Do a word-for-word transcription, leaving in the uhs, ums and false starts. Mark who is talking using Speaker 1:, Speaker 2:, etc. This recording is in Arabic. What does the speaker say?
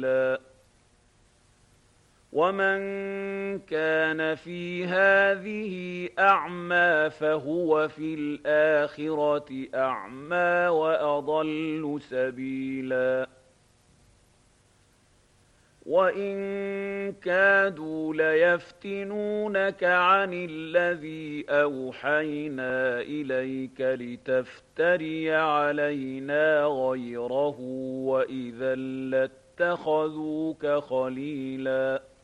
Speaker 1: سبيلا ومن كان في هذه أعمى فهو في الآخرة أعمى وأضل سبيلا وإن كادوا ليفتنونك عن الذي أوحينا إليك لتفتري علينا غيره وإذا لاتخذوك خليلا